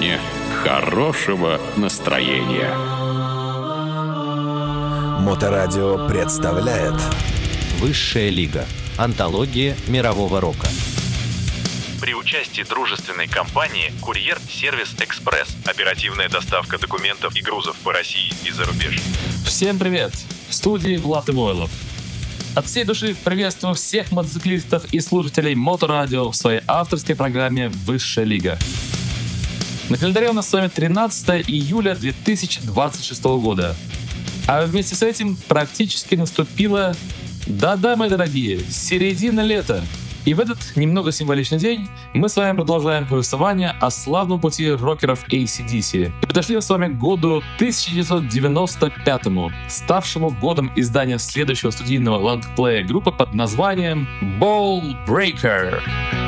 сегодня хорошего настроения. Моторадио представляет Высшая лига. Антология мирового рока. При участии дружественной компании «Курьер Сервис Экспресс». Оперативная доставка документов и грузов по России и за рубеж. Всем привет! В студии Влад Ивойлов. От всей души приветствую всех мотоциклистов и слушателей Моторадио в своей авторской программе «Высшая лига». На календаре у нас с вами 13 июля 2026 года. А вместе с этим практически наступила, да-да, мои дорогие, середина лета. И в этот немного символичный день мы с вами продолжаем повествование о славном пути рокеров AC/DC. И подошли мы с вами к году 1995, ставшему годом издания следующего студийного лонгплея группы под названием Ball Breaker.